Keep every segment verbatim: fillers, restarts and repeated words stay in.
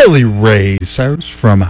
Billy Ray Cyrus from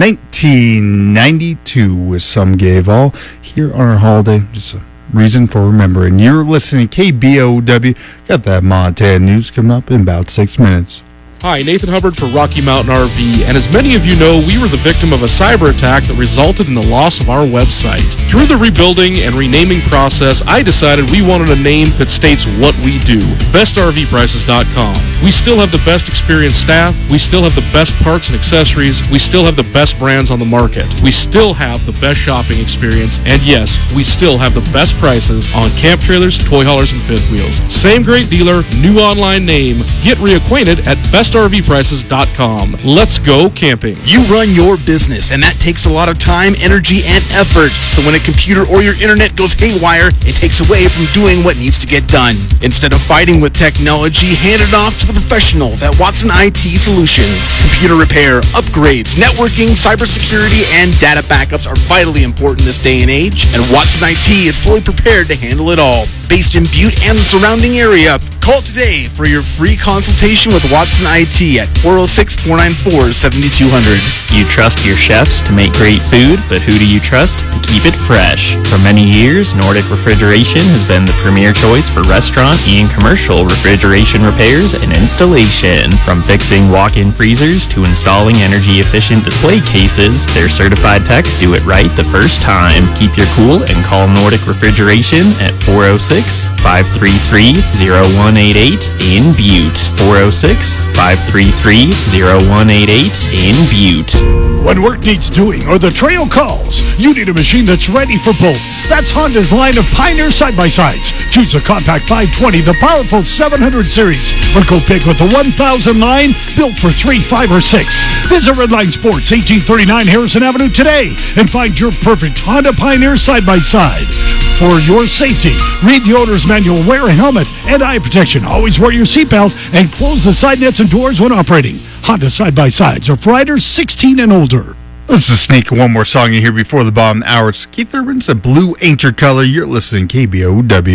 nineteen ninety-two with Some Gave All here on our holiday. Just a reason for remembering. You're listening to K B O W. Got that Montana news coming up in about six minutes. Hi, Nathan Hubbard for Rocky Mountain R V, and as many of you know, we were the victim of a cyber attack that resulted in the loss of our website. Through the rebuilding and renaming process, I decided we wanted a name that states what we do, best R V prices dot com. We still have the best experienced staff, we still have the best parts and accessories, we still have the best brands on the market, we still have the best shopping experience, and yes, we still have the best prices on camp trailers, toy haulers, and fifth wheels. Same great dealer, new online name. Get reacquainted at best R V prices dot com. Let's go camping. You run your business, and that takes a lot of time, energy, and effort. So when a computer or your internet goes haywire, it takes away from doing what needs to get done. Instead of fighting with technology, hand it off to the professionals at Watson I T Solutions. Computer repair, upgrades, networking, cybersecurity, and data backups are vitally important this day and age, and Watson I T is fully prepared to handle it all. Based in Butte and the surrounding area, call today for your free consultation with Watson I T at four oh six, four nine four, seven two zero zero. You trust your chefs to make great food, but who do you trust to keep it fresh? For many years, Nordic Refrigeration has been the premier choice for restaurant and commercial refrigeration repairs and installation. From fixing walk-in freezers to installing energy-efficient display cases, their certified techs do it right the first time. Keep your cool and call Nordic Refrigeration at four oh six, five three three, oh one eight eight in Butte. four oh six, five three three, oh one eight eight in Butte. When work needs doing or the trail calls, you need a machine that's ready for both. That's Honda's line of Pioneer side-by-sides. Choose a compact five twenty, the powerful seven hundred series, or go big with the one thousand line, built for three, five, or six. Visit Redline Sports, eighteen thirty-nine Harrison Avenue today and find your perfect Honda Pioneer side-by-side. For your safety, read the owner's manual, wear a helmet and eye protection. Always wear your seatbelt and close the side nets and doors when operating. Honda side-by-sides are for riders sixteen and older. Let's just sneak one more song in here before the bottom of the hour. Keith Urban's A Blue Ain't Your Color. You're listening to K B O W.